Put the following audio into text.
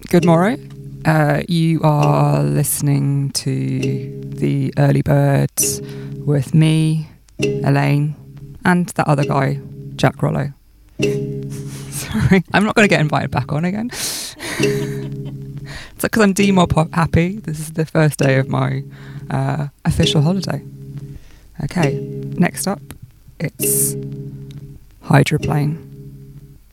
Good morrow. You are listening to the Early Birds with me, Elaine, and that other guy, Jack Rollo. Sorry, I'm not going to get invited back on again. It's because I'm Dmop happy. This is the first day of my official holiday. Okay, next up, it's Hydroplane.